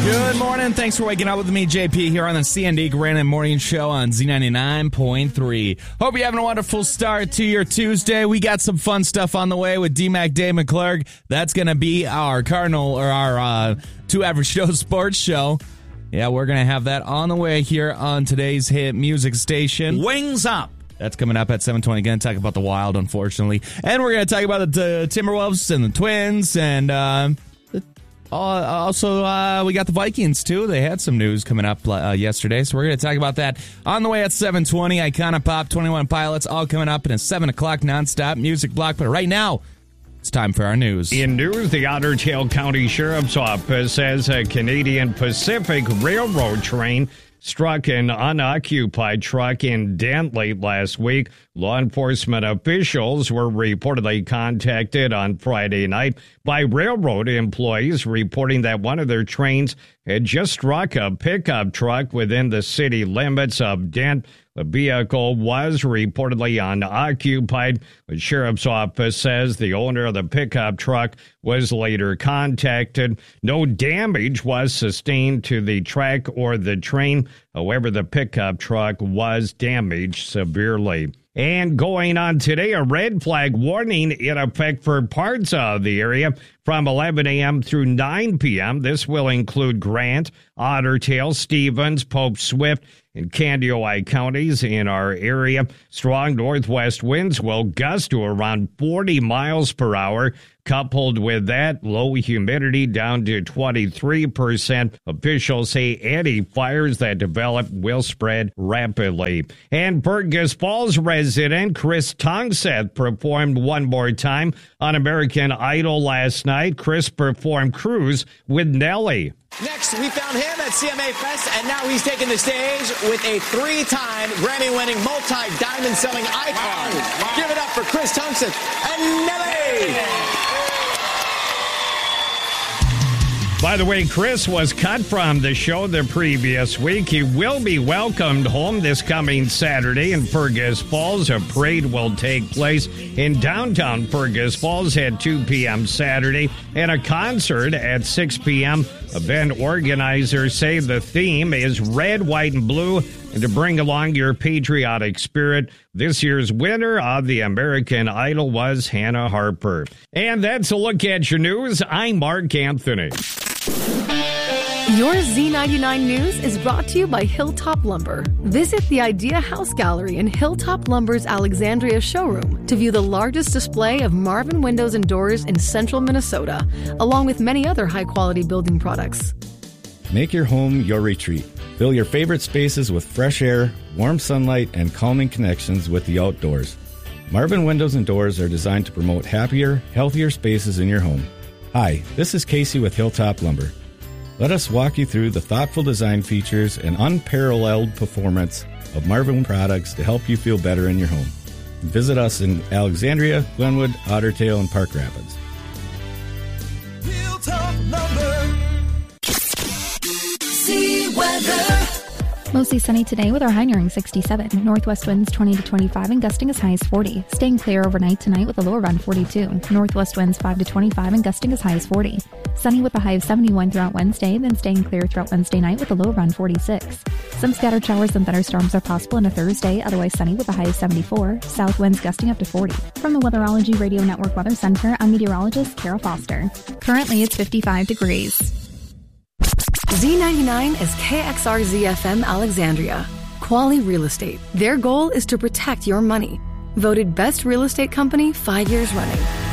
Good morning. Thanks for waking up with me, JP, here on the CND Granite Morning Show on Z99.3. Hope you're having a wonderful start to your Tuesday. We got some fun stuff on the way with D-Mac, Dave McClurg. That's going to be our Cardinal, or our Two Average Joe sports show. Yeah, we're going to have that on the way here on today's hit music station. Wings Up. That's coming up at 7:20. Going to talk about the Wild, unfortunately. And we're going to talk about the Timberwolves and the Twins. And also, we got the Vikings, too. They had some news coming up yesterday. So we're going to talk about that on the way at 7:20. Icona Pop, 21 Pilots, all coming up in a 7 o'clock nonstop music block. But right now, it's time for our news. In news, the Otter Tail County Sheriff's Office says a Canadian Pacific Railroad train struck an unoccupied truck in Dent late last week. Law enforcement officials were reportedly contacted on Friday night by railroad employees reporting that one of their trains had just struck a pickup truck within the city limits of Dent. The vehicle was reportedly unoccupied. The sheriff's office says the owner of the pickup truck was later contacted. No damage was sustained to the track or the train. However, the pickup truck was damaged severely. And going on today, a red flag warning in effect for parts of the area from 11 a.m. through 9 p.m. This will include Grant, Otter Tail, Stevens, Pope Swift, and Candioi counties in our area. Strong northwest winds will gust to around 40 miles per hour. Coupled with that, low humidity down to 23%. Officials say any fires that develop will spread rapidly. And Fergus Falls resident Chris Tungseth performed one more time on American Idol last night. Chris performed Cruise with Nelly. Next, we found him at CMA Fest, and now he's taking the stage with a 3-time Grammy-winning, multi-diamond selling icon. Wow. Give it up for Chris Tungseth and Nelly. By the way, Chris was cut from the show the previous week. He will be welcomed home this coming Saturday in Fergus Falls. A parade will take place in downtown Fergus Falls at 2 p.m. Saturday and a concert at 6 p.m. Event organizers say the theme is red, white, and blue, and to bring along your patriotic spirit. This year's winner of the American Idol was Hannah Harper. And that's a look at your news. I'm Mark Anthony. Your Z99 News is brought to you by Hilltop Lumber. Visit the Idea House Gallery in Hilltop Lumber's Alexandria showroom to view the largest display of Marvin windows and doors in central Minnesota, along with many other high-quality building products. Make your home your retreat. Fill your favorite spaces with fresh air, warm sunlight, and calming connections with the outdoors. Marvin windows and doors are designed to promote happier, healthier spaces in your home. Hi, this is Casey with Hilltop Lumber. Let us walk you through the thoughtful design features and unparalleled performance of Marvin products to help you feel better in your home. Visit us in Alexandria, Glenwood, Otter Tail, and Park Rapids. Hilltop Lumber. See weather. Mostly sunny today with our high nearing 67. Northwest winds 20 to 25 and gusting as high as 40. Staying clear overnight tonight with a low around 42. Northwest winds 5 to 25 and gusting as high as 40. Sunny with a high of 71 throughout Wednesday, then staying clear throughout Wednesday night with a low around 46. Some scattered showers and thunderstorms are possible on a Thursday, otherwise sunny with a high of 74. South winds gusting up to 40. From the Weatherology Radio Network Weather Center, I'm meteorologist Kara Foster. Currently it's 55 degrees. Z99 is KXRZ-FM Alexandria. Quality Real Estate. Their goal is to protect your money. Voted Best Real Estate Company 5 years running.